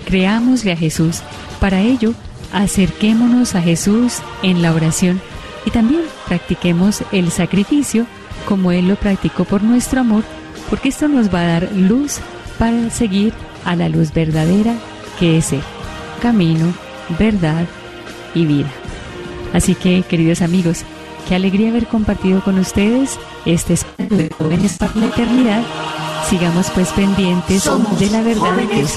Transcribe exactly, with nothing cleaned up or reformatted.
creámosle a Jesús. Para ello, acerquémonos a Jesús en la oración y también practiquemos el sacrificio como Él lo practicó por nuestro amor, porque esto nos va a dar luz para seguir a la luz verdadera que es Él, camino, verdad y vida. Así que, queridos amigos, qué alegría haber compartido con ustedes este espacio de Jóvenes para la Eternidad. Sigamos pues pendientes Somos de la verdad que es